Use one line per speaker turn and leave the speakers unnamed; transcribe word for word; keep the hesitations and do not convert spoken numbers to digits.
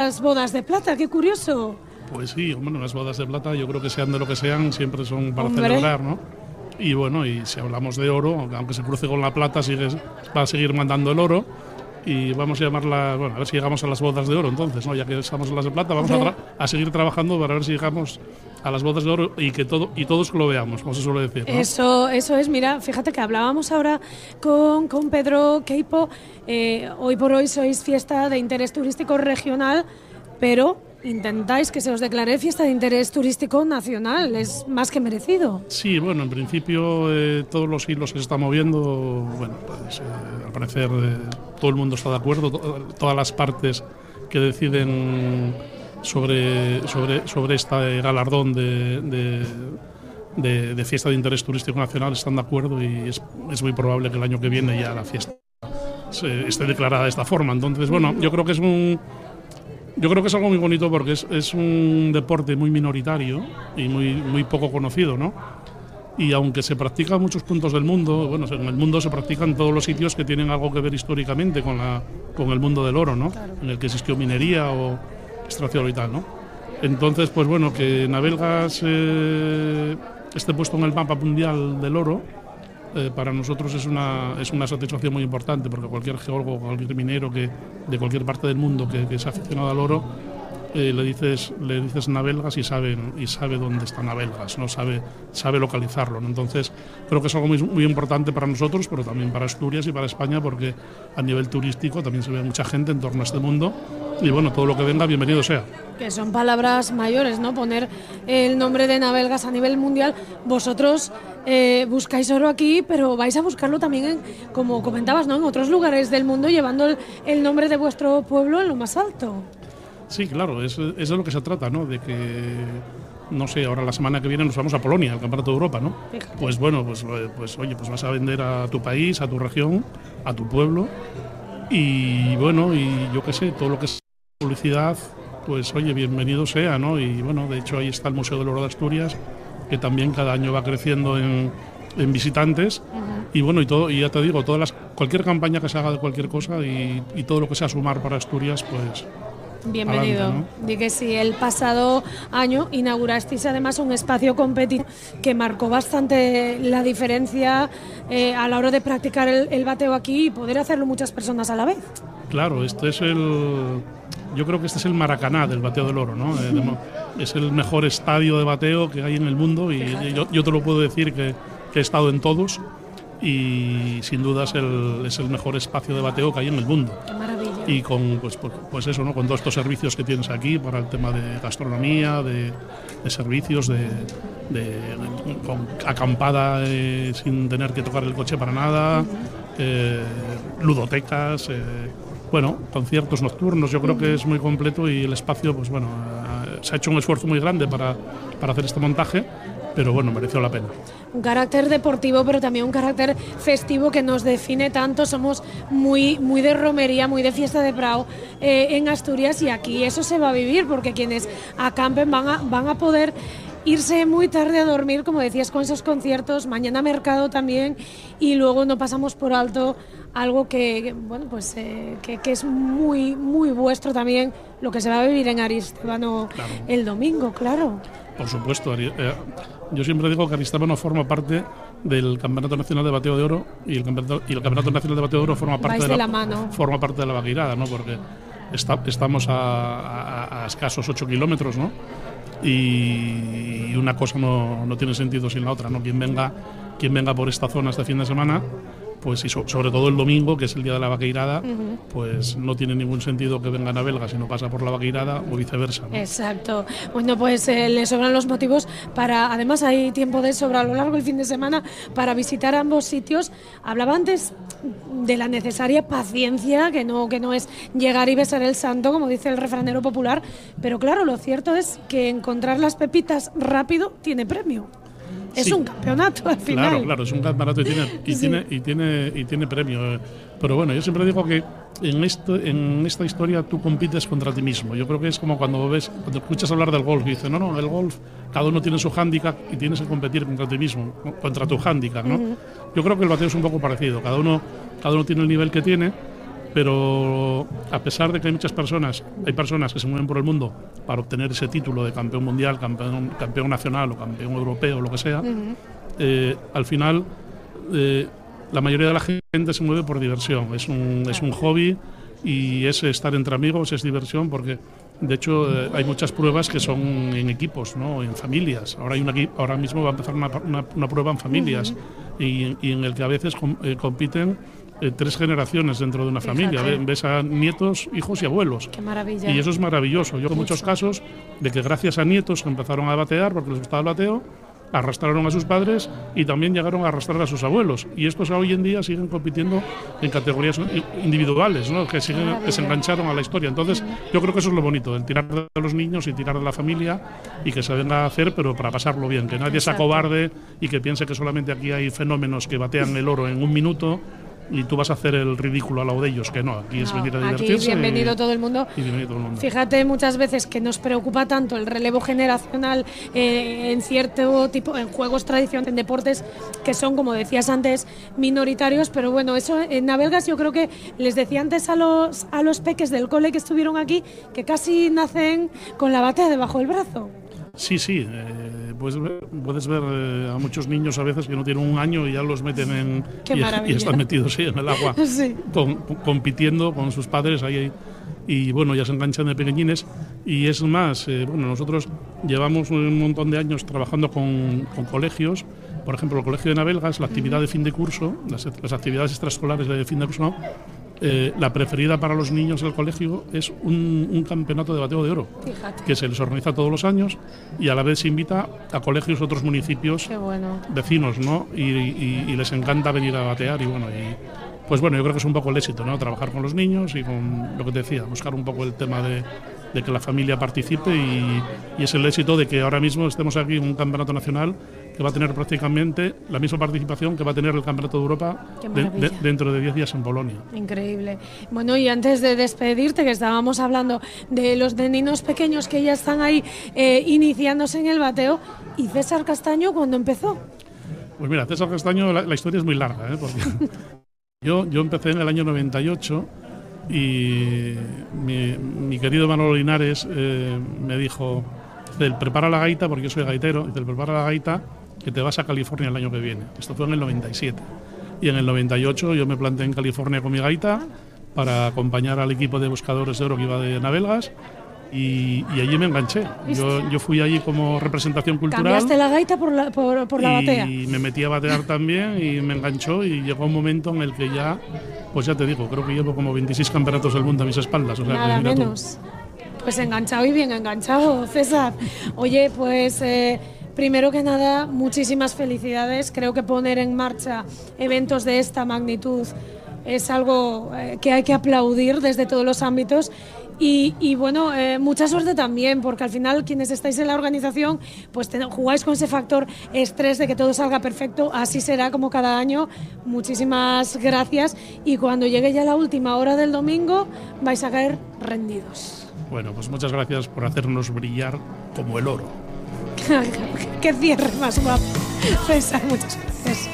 unas bodas de plata, qué curioso.
Pues sí, bueno, las bodas de plata, yo creo que sean de lo que sean, siempre son para
Hombre.
celebrar, ¿no? Y bueno, y si hablamos de oro, aunque se cruce con la plata, sigue, va a seguir mandando el oro. Y vamos a llamarla, bueno, a ver si llegamos a las bodas de oro entonces, ¿no? Ya que estamos en las de plata, vamos a, tra- a seguir trabajando para ver si llegamos a las bodas de oro y que todo y todos lo veamos, como se suele decir, ¿no?
Eso, eso es, mira, fíjate que hablábamos ahora con, con Pedro Queipo, eh, hoy por hoy sois fiesta de interés turístico regional, pero intentáis que se os declare fiesta de interés turístico nacional, es más que merecido.
Sí, bueno, en principio eh, todos los hilos que se están moviendo, bueno, pues eh, al parecer eh, todo el mundo está de acuerdo, to- todas las partes que deciden sobre, sobre, sobre este galardón de, de, de, de fiesta de interés turístico nacional están de acuerdo y es, es muy probable que el año que viene ya la fiesta se, esté declarada de esta forma. Entonces, bueno, yo creo que es un... Yo creo que es algo muy bonito porque es, es un deporte muy minoritario y muy, muy poco conocido, ¿no? Y aunque se practica en muchos puntos del mundo, bueno, en el mundo se practica en todos los sitios que tienen algo que ver históricamente con, la, con el mundo del oro, ¿no? Claro. En el que existió minería o extracción y tal, ¿no? Entonces, pues bueno, que Navelgas eh, esté puesto en el mapa mundial del oro, Eh, para nosotros es una, es una satisfacción muy importante, porque cualquier geólogo, cualquier minero que, de cualquier parte del mundo que, que se ha aficionado al oro, eh, le dices le dices Navelgas y sabe, y sabe dónde está Navelgas, ¿no? sabe, sabe localizarlo, ¿no? Entonces creo que es algo muy, muy importante para nosotros, pero también para Asturias y para España, porque a nivel turístico también se ve mucha gente en torno a este mundo y bueno, todo lo que venga, bienvenido sea.
Que son palabras mayores, ¿no? Poner el nombre de Navelgas a nivel mundial. Vosotros eh, buscáis oro aquí, pero vais a buscarlo también, en, como comentabas, ¿no? En otros lugares del mundo, llevando el, el nombre de vuestro pueblo en lo más alto.
Sí, claro, es, es de lo que se trata, ¿no? De que, no sé, ahora la semana que viene nos vamos a Polonia, al Campeonato de Europa, ¿no? Fíjate. Pues bueno, pues, pues oye, pues vas a vender a tu país, a tu región, a tu pueblo y bueno, y yo qué sé, todo lo que es publicidad, pues oye, bienvenido sea, ¿no? Y bueno, de hecho ahí está el Museo del Oro de Asturias, que también cada año va creciendo en, en visitantes. Uh-huh. Y bueno, y todo, y ya te digo, todas las, cualquier campaña que se haga de cualquier cosa y, y todo lo que sea sumar para Asturias, pues...
Bienvenido.
Adelante, ¿no?
Di que sí, el pasado año inaugurasteis además un espacio competitivo que marcó bastante la diferencia eh, a la hora de practicar el, el bateo aquí y poder hacerlo muchas personas a la vez.
Claro, este es el... Yo creo que este es el Maracaná del bateo del oro, ¿no? Eh, es el mejor estadio de bateo que hay en el mundo y, y yo, yo te lo puedo decir que, que he estado en todos y sin duda es el, es el mejor espacio de bateo que hay en el mundo.
Qué maravilla.
Y con pues, pues eso, ¿no? Con todos estos servicios que tienes aquí para el tema de gastronomía, de, de servicios, de, de con acampada eh, sin tener que tocar el coche para nada, uh-huh. eh, ludotecas, eh, bueno, conciertos nocturnos. Yo creo uh-huh. que es muy completo y el espacio, pues bueno, eh, se ha hecho un esfuerzo muy grande para, para hacer este montaje. Pero bueno, mereció la pena.
Un carácter deportivo, pero también un carácter festivo que nos define tanto. Somos muy, muy de romería, muy de fiesta de Prao eh, en Asturias y aquí eso se va a vivir porque quienes acampen van a, van a poder irse muy tarde a dormir, como decías, con esos conciertos, mañana mercado también y luego no pasamos por alto algo que, bueno, pues eh, que, que es muy, muy vuestro también, lo que se va a vivir en Aristóbano claro. el domingo, claro.
Por supuesto, eh, yo siempre digo que Aristóbano forma parte del Campeonato Nacional de Bateo de Oro y el Campeonato, y el Campeonato Nacional de Bateo de Oro forma parte de,
de
la,
la mano.
forma parte de la vaqueirada, ¿no? Porque está, estamos a, a, a escasos ocho kilómetros, ¿no? Y una cosa no, no tiene sentido sin la otra, ¿no? Quien venga, quien venga por esta zona este fin de semana, pues y so, sobre todo el domingo, que es el día de la vaqueirada, uh-huh. pues no tiene ningún sentido que vengan a Navelgas si no pasa por la vaqueirada o viceversa, ¿no?
Exacto. Bueno, pues eh, le sobran los motivos para, además hay tiempo de sobra a lo largo del fin de semana para visitar ambos sitios. Hablaba antes de la necesaria paciencia, que no, que no es llegar y besar el santo, como dice el refranero popular, pero claro, lo cierto es que encontrar las pepitas rápido tiene premio. Es sí. un campeonato al final.
Claro, claro, es un campeonato y tiene y sí. tiene y tiene y tiene premio. Pero bueno, yo siempre digo que en esto, en esta historia tú compites contra ti mismo. Yo creo que es como cuando ves, cuando escuchas hablar del golf y dices, no, no, el golf, cada uno tiene su hándicap y tienes que competir contra ti mismo, contra tu hándicap, ¿no? Uh-huh. Yo creo que el bateo es un poco parecido. Cada uno, cada uno tiene el nivel que tiene pero a pesar de que hay muchas personas, hay personas que se mueven por el mundo para obtener ese título de campeón mundial, campeón, campeón nacional o campeón europeo o lo que sea, uh-huh. eh, al final eh, la mayoría de la gente se mueve por diversión, es un, es un hobby y es estar entre amigos, es diversión, porque de hecho eh, hay muchas pruebas que son en equipos, ¿no? En familias. Ahora hay una, ahora mismo va a empezar una, una, una prueba en familias uh-huh. y, y en el que a veces com, eh, compiten eh, tres generaciones dentro de una familia. Fíjate. Ves a nietos, hijos y abuelos.
Qué maravilla.
Y eso es maravilloso. Yo conozco muchos casos de que gracias a nietos empezaron a batear porque les gustaba el bateo, arrastraron a sus padres y también llegaron a arrastrar a sus abuelos. Y estos hoy en día siguen compitiendo en categorías individuales, ¿no? Que, siguen, que se engancharon a la historia. Entonces, yo creo que eso es lo bonito, el tirar de los niños y tirar de la familia y que se venga a hacer, pero para pasarlo bien. Que nadie se acobarde y que piense que solamente aquí hay fenómenos que batean el oro en un minuto y tú vas a hacer el ridículo al lado de ellos, que no, aquí no, es venir a divertirse.
Aquí bienvenido, y, todo el mundo.
y bienvenido todo el mundo.
Fíjate muchas veces que nos preocupa tanto el relevo generacional eh, en cierto tipo, en juegos tradicionales, en deportes que son, como decías antes, minoritarios, pero bueno, eso en Navelgas yo creo que les decía antes a los, a los peques del cole que estuvieron aquí, que casi nacen con la batea debajo del brazo.
Sí, sí, eh, puedes ver, puedes ver eh, a muchos niños a veces que no tienen un año y ya los meten en...
Qué
y,
maravilla.
y están metidos sí, en el agua,
sí.
con, compitiendo con sus padres ahí, y bueno, ya se enganchan de pequeñines. Y es más, eh, bueno, nosotros llevamos un montón de años trabajando con, con colegios. Por ejemplo, el Colegio de Navelgas, la actividad uh-huh. de fin de curso, las, las actividades extraescolares de fin de curso, Eh, la preferida para los niños del colegio es un, un campeonato de bateo de oro.
Fíjate.
Que se les organiza todos los años y a la vez se invita a colegios de otros municipios
Qué bueno.
vecinos, ¿no? Y, y, y les encanta venir a batear y bueno, y, pues bueno, yo creo que es un poco el éxito, ¿no? Trabajar con los niños y con lo que te decía, buscar un poco el tema de, de que la familia participe y, y es el éxito de que ahora mismo estemos aquí en un campeonato nacional que va a tener prácticamente la misma participación que va a tener el Campeonato de Europa de, de, dentro de diez días en Polonia.
Increíble. Bueno, y antes de despedirte, que estábamos hablando de los niños pequeños que ya están ahí eh, iniciándose en el bateo, ¿y César Castaño cuándo empezó?
Pues mira, César Castaño, la, la historia es muy larga, ¿eh? Porque yo, yo empecé en el año noventa y ocho y mi, mi querido Manolo Linares eh, me dijo, prepara la gaita, porque yo soy gaitero, dice, prepara la gaita que te vas a California el año que viene. Esto fue en el noventa y siete. Y en el noventa y ocho yo me planté en California con mi gaita para acompañar al equipo de buscadores de oro que iba de Navelgas y, y allí me enganché. Yo, yo fui allí como representación cultural.
¿Cambiaste la gaita por la, por, por la batea?
Y me metí a batear también y me enganchó y llegó un momento en el que ya, pues ya te digo, creo que llevo como veintiséis campeonatos del mundo a mis espaldas. O sea,
nada
que
menos. Tú. Pues enganchado y bien enganchado, César. Oye, pues... Eh, primero que nada, muchísimas felicidades. Creo que poner en marcha eventos de esta magnitud es algo eh, que hay que aplaudir desde todos los ámbitos. Y, y bueno, eh, mucha suerte también, porque al final quienes estáis en la organización, pues te, jugáis con ese factor estrés de que todo salga perfecto. Así será como cada año. Muchísimas gracias. Y cuando llegue ya la última hora del domingo, vais a caer rendidos.
Bueno, pues muchas gracias por hacernos brillar como el oro.
Qué cierre más guapo. César, muchas gracias.